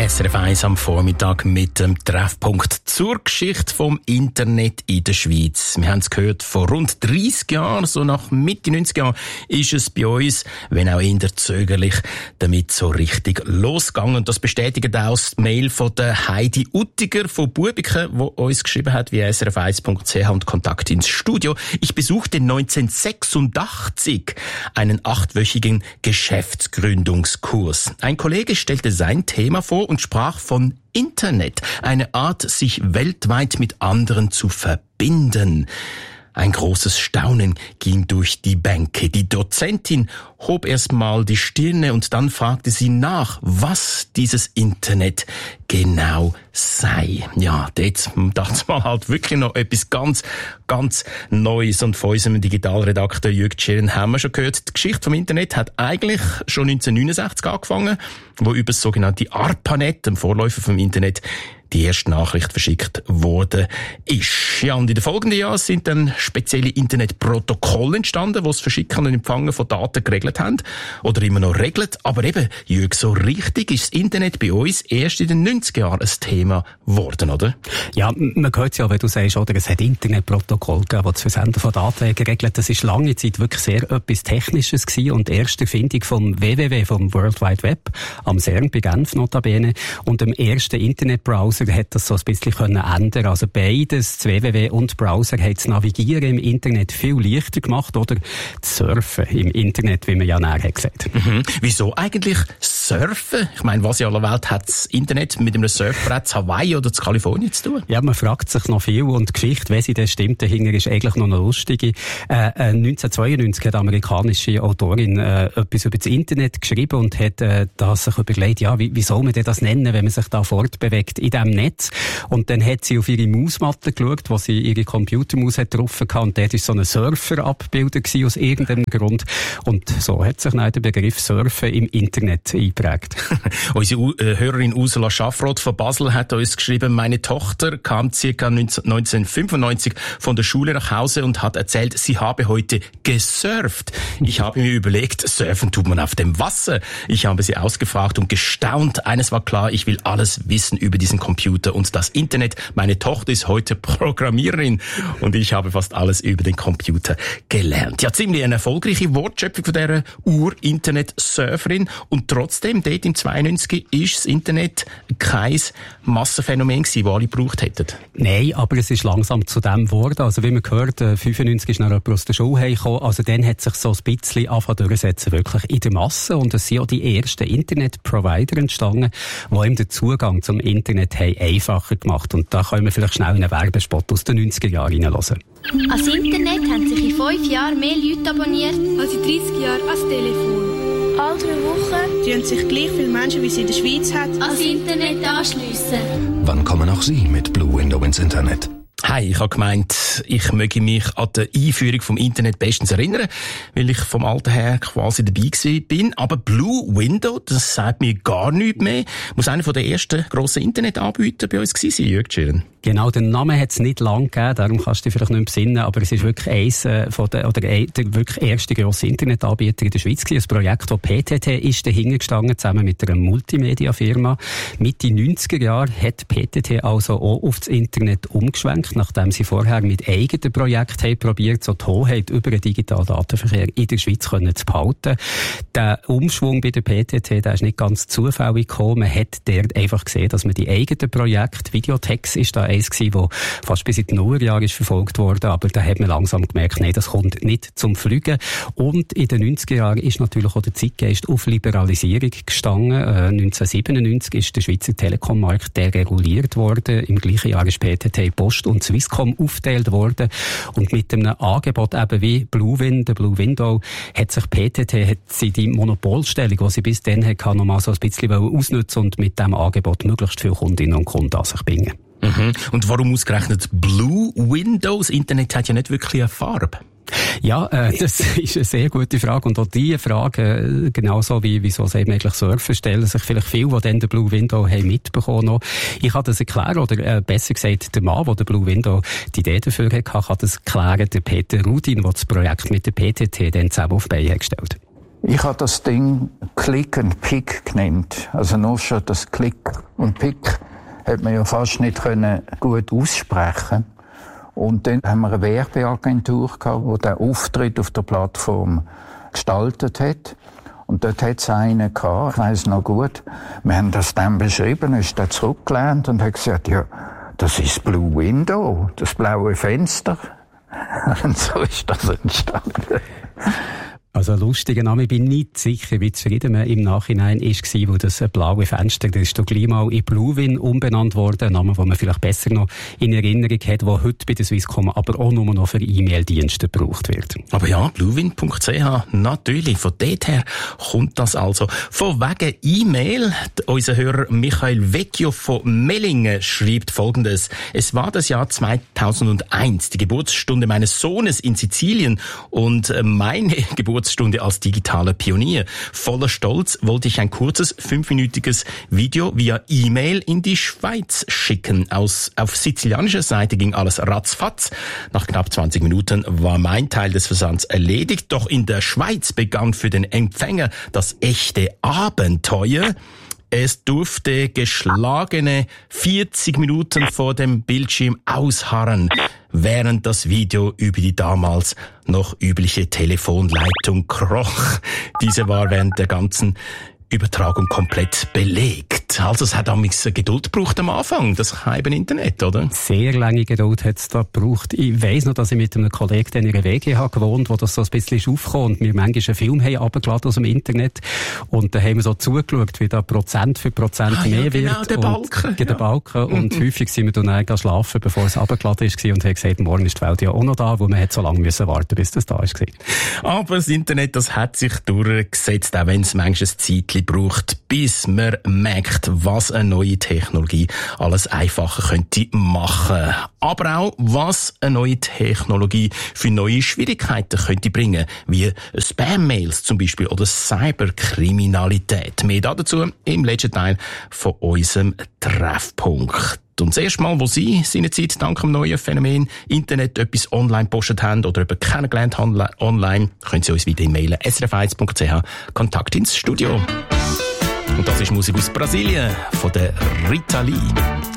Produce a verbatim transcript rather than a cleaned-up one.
S R F eins am Vormittag mit dem Treffpunkt zur Geschichte vom Internet in der Schweiz. Wir haben es gehört, vor rund dreissig Jahren, so nach Mitte neunziger Jahren, ist es bei uns, wenn auch eher zögerlich, damit so richtig losgegangen. Und das bestätigt auch das Mail von der Heidi Uttiger von Bubiken, die uns geschrieben hat via S R F eins Punkt C H und Kontakt ins Studio. Ich besuchte neunzehnhundertsechsundachtzig einen achtwöchigen Geschäftsgründungskurs. Ein Kollege stellte sein Thema vor und sprach von Internet, eine Art, sich weltweit mit anderen zu verbinden. Ein großes Staunen ging durch die Bänke. Die Dozentin hob erst mal die Stirne und dann fragte sie nach, was dieses Internet genau sei. Ja, jetzt dachte man halt wirklich noch etwas ganz, ganz Neues. Und von unserem Digitalredakteur Jürg Tschirren haben wir schon gehört, die Geschichte vom Internet hat eigentlich schon neunzehnhundertneunundsechzig angefangen, wo über das sogenannte ARPANET, dem Vorläufer vom Internet, die erste Nachricht verschickt wurde ist. Ja, und in den folgenden Jahren sind dann spezielle Internetprotokolle entstanden, die das Verschicken und Empfangen von Daten geregelt haben. Oder immer noch regelt. Aber eben, Jürg, so richtig ist das Internet bei uns erst in den neunziger Jahren ein Thema geworden, oder? Ja, man hört es ja, wenn du sagst, oder, es hat Internetprotokolle gegeben, die das Versenden von Daten geregelt. Das ist lange Zeit wirklich sehr etwas Technisches gewesen und die erste Erfindung vom W W W, vom World Wide Web, am CERN bei Genf notabene, und dem ersten Internetbrowser hat das so ein bisschen können ändern. Also beides, das W W W und Browser, hat das Navigieren im Internet viel leichter gemacht, oder das Surfen im Internet, wie man ja näher hat gesagt. Mhm. Wieso eigentlich Surfen? Ich meine, was in aller Welt hat das Internet mit einem Surfbrett zu Hawaii oder zu Kalifornien zu tun? Ja, man fragt sich noch viel, und die Geschichte, wenn sie denn stimmt, dahinter ist eigentlich noch eine lustige. Äh, äh, neunzehnhundertzweiundneunzig hat eine amerikanische Autorin äh, etwas über das Internet geschrieben und hat äh, da sich überlegt, ja, wie, wie soll man denn das nennen, wenn man sich da fortbewegt in diesem Netz? Und dann hat sie auf ihre Mausmatte geschaut, wo sie ihre Computermaus hat drauf hatte, und dort war so ein Surfer abgebildet gewesen, aus irgendeinem Grund. Und so hat sich dann der Begriff Surfen im Internet eingeprägt. Unsere U- äh, Hörerin Ursula Schaffroth von Basel hat uns geschrieben, meine Tochter kam ca. neunzehnhundertfünfundneunzig von der Schule nach Hause und hat erzählt, sie habe heute gesurft. Ich habe mir überlegt, surfen tut man auf dem Wasser. Ich habe sie ausgefragt und gestaunt. Eines war klar, ich will alles wissen über diesen Computer und das Internet. Meine Tochter ist heute Programmiererin und ich habe fast alles über den Computer gelernt. Ja, ziemlich eine erfolgreiche Wortschöpfung von dieser Ur-Internet-Surferin, und trotzdem, dort im zweiundneunzig ist das Internet kein Massenphänomen gewesen, das alle gebraucht hätten. Nein, aber es ist langsam zu dem geworden. Also wie man gehört, fünfundneunzig ist noch jemand aus der Schule heimgekommen. Also dann hat sich so ein bisschen angefangen durchsetzen, wirklich in der Masse. Und es sind auch die ersten Internet-Provider entstanden, die ihm den Zugang zum Internet haben einfacher gemacht. Und da können wir vielleicht schnell in einen Werbespot aus den neunziger Jahren reinhören. Ans Internet haben sich in fünf Jahren mehr Leute abonniert als in dreissig Jahren ans Telefon. Alle drei Wochen tun sich gleich viele Menschen, wie es in der Schweiz hat, ans Internet anschliessen. Wann kommen auch Sie mit Blue Window ins Internet? Hi, ich habe gemeint, ich möge mich an die Einführung vom Internet bestens erinnern, weil ich vom Alter her quasi dabei gewesen bin. Aber Blue Window, das sagt mir gar nichts mehr. Muss einer von den ersten grossen Internetanbietern bei uns gewesen sein, Jürg Tschirren. Genau, den Namen hat es nicht lang gegeben, darum kannst du dich vielleicht nicht mehr besinnen, aber es ist wirklich eins äh, von der, oder ein, der wirklich erste grosse Internetanbieter in der Schweiz gewesen. Ein Projekt, das P T T ist dahinter gestanden, zusammen mit einer Multimedia-Firma. Mitte neunziger Jahre hat P T T also auch auf das Internet umgeschwenkt, nachdem sie vorher mit eigenen Projekten haben probiert, so die Hoheit über den digitalen Datenverkehr in der Schweiz können zu behalten. Der Umschwung bei der P T T, der ist nicht ganz zufällig gekommen. Man hat dort einfach gesehen, dass man die eigenen Projekte, Videotex ist da eins gewesen, wo fast bis in die Nullerjahre ist verfolgt worden, aber da hat man langsam gemerkt, nein, das kommt nicht zum Fliegen. Und in den neunziger Jahren ist natürlich auch der Zeitgeist auf Liberalisierung gestanden. Äh, neunzehnhundertsiebenundneunzig ist der Schweizer Telekommarkt dereguliert worden. Im gleichen Jahr ist P T T Post und Swisscom aufgeteilt worden. Und mit einem Angebot eben wie Blue Wind, Blue Window, hat sich P T T, hat sie die Monopolstellung, die sie bis dann hatte, noch mal so ein bisschen ausnutzen und mit diesem Angebot möglichst viele Kundinnen und Kunden an sich bringen. Mhm. Und warum ausgerechnet Blue Window? Das Internet hat ja nicht wirklich eine Farbe. Ja, äh, das ist eine sehr gute Frage. Und auch diese Frage, äh, genauso wie, wieso sie eben eigentlich Surfer stellen, sich vielleicht viele, die dann den Blue Window haben mitbekommen. Ich kann das erklären, oder äh, besser gesagt, der Mann, der den Blue Window die Idee dafür hatte, kann das erklären, der Peter Rudin, der das Projekt mit der P T T dann zusammen auf die Beine gestellt hat. Ich habe das Ding Click and Pick genannt. Also nur schon das Click und Pick hat man ja fast nicht können gut aussprechen. Und dann haben wir eine Werbeagentur gehabt, die den Auftritt auf der Plattform gestaltet hat. Und dort hat es einen gehabt, ich weiss noch gut, wir haben das dann beschrieben, ist dann zurückgelehnt und hat gesagt, ja, das ist Blue Window, das blaue Fenster. Und so ist das entstanden. Also ein lustiger Name. Ich bin nicht sicher, wie zufrieden man im Nachhinein war, wo das blaue Fenster, das ist doch gleich mal in Bluewin umbenannt worden. Ein Name, den man vielleicht besser noch in Erinnerung hat, der heute bei der Swisscom aber auch nur noch für E-Mail-Dienste gebraucht wird. Aber ja, bluewin punkt c h, natürlich. Von dort her kommt das also. Von wegen E-Mail. Unser Hörer Michael Vecchio von Mellingen schreibt Folgendes. Es war das Jahr zweitausendeins, die Geburtsstunde meines Sohnes in Sizilien und meine Geburtsstunde Stunde als digitaler Pionier. Voller Stolz wollte ich ein kurzes, fünfminütiges Video via E-Mail in die Schweiz schicken. Aus, auf sizilianischer Seite ging alles ratzfatz. Nach knapp zwanzig Minuten war mein Teil des Versands erledigt. Doch in der Schweiz begann für den Empfänger das echte Abenteuer. Es durfte geschlagene vierzig Minuten vor dem Bildschirm ausharren, während das Video über die damals noch übliche Telefonleitung kroch. Diese war während der ganzen Übertragung komplett belegt. Also es hat damals Geduld gebraucht am Anfang, das halbe Internet, oder? Sehr lange Geduld hat es da gebraucht. Ich weiss noch, dass ich mit einem Kollegen in einer W G habe gewohnt, wo das so ein bisschen ist aufgekommen und wir manchmal einen Film haben runtergeladen aus dem Internet und da haben wir so zugeschaut, wie da Prozent für Prozent ah, mehr ja, genau, wird. Der Balken. Und, ja. der Balken. Und mhm. häufig sind wir dann eigentlich schlafen, bevor es runtergeladen ist und haben gesagt, morgen ist die Welt ja auch noch da, wo man hat so lange müssen warten, bis das da ist. Aber das Internet, das hat sich durchgesetzt, auch wenn es manchmal ein Zeitchen braucht, bis man merkt, was eine neue Technologie alles einfacher könnte machen. Aber auch, was eine neue Technologie für neue Schwierigkeiten könnte bringen, wie Spam-Mails zum Beispiel oder Cyberkriminalität. Mehr dazu im letzten Teil von unserem Treffpunkt. Und das erste Mal, wo Sie seinerzeit dank dem neuen Phänomen Internet etwas online gepostet haben oder jemanden kennengelernt haben online, können Sie uns wieder e-mailen s r f eins punkt c h, Kontakt ins Studio. Und das ist Musik aus Brasilien von der Rita Lee.